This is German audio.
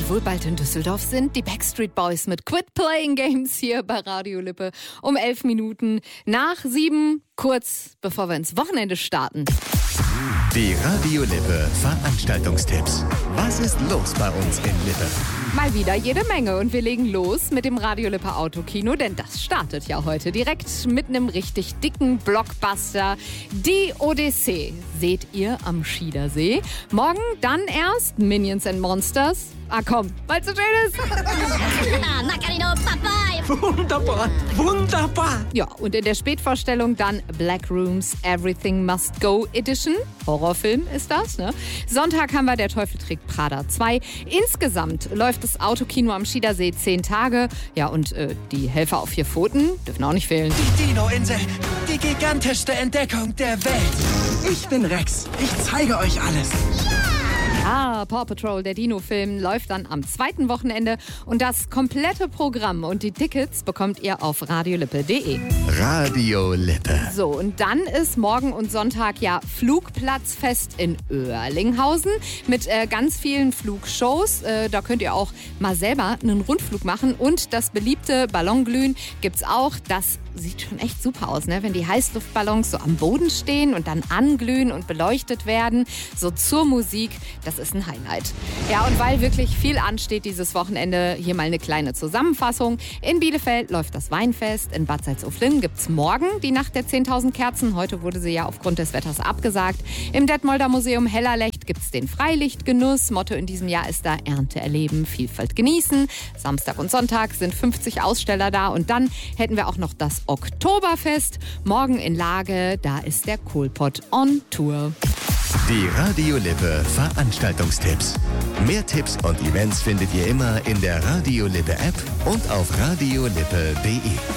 die wohl bald in Düsseldorf sind. Die Backstreet Boys mit Quit Playing Games hier bei Radio Lippe um 11 Minuten nach 7, kurz bevor wir ins Wochenende starten. Die Radio Lippe Veranstaltungstipps. Was ist los bei uns in Lippe? Mal wieder jede Menge und wir legen los mit dem Radio Lippe Autokino, denn das startet ja heute direkt mit einem richtig dicken Blockbuster. Die Odyssee seht ihr am Schiedersee. Morgen dann erst Minions and Monsters. Ah komm, weil's so schön ist. Wunderbar, wunderbar. Ja, und in der Spätvorstellung dann Black Rooms Everything Must Go Edition. Horrorfilm ist das, ne? Sonntag haben wir Der Teufel trägt Prada 2. Insgesamt läuft das Autokino am Schiedersee 10 Tage. Ja, und die Helfer auf 4 Pfoten dürfen auch nicht fehlen. Die Dino-Insel, die gigantischste Entdeckung der Welt. Ich bin Rex, ich zeige euch alles. Ja, Paw Patrol, der Dino-Film, läuft dann am 2. Wochenende. Und das komplette Programm und die Tickets bekommt ihr auf radiolippe.de. Radio Lippe. So, und dann ist morgen und Sonntag ja Flugplatzfest in Oerlinghausen mit ganz vielen Flugshows. Da könnt ihr auch mal selber einen Rundflug machen. Und das beliebte Ballonglühen gibt's auch. Das sieht schon echt super aus, ne? Wenn die Heißluftballons so am Boden stehen und dann anglühen und beleuchtet werden. So zur Musik, das ist ein Highlight. Ja, und weil wirklich viel ansteht dieses Wochenende, hier mal eine kleine Zusammenfassung. In Bielefeld läuft das Weinfest. In Bad Salzuflen gibt's morgen die Nacht der 10.000 Kerzen. Heute wurde sie ja aufgrund des Wetters abgesagt. Im Detmolder Museum Hellerlecht gibt's den Freilichtgenuss. Motto in diesem Jahr ist da Ernte erleben, Vielfalt genießen. Samstag und Sonntag sind 50 Aussteller da. Und dann hätten wir auch noch das Oktoberfest. Morgen in Lage, da ist der Kohlpott on Tour. Die Radio Lippe Veranstaltungstipps. Mehr Tipps und Events findet ihr immer in der Radio Lippe App und auf radiolippe.de.